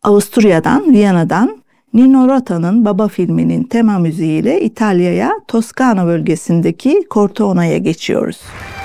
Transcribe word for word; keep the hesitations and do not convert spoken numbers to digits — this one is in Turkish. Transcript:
Avusturya'dan, Viyana'dan Nino Rota'nın Baba filminin tema müziğiyle İtalya'ya, Toskana bölgesindeki Cortona'ya geçiyoruz.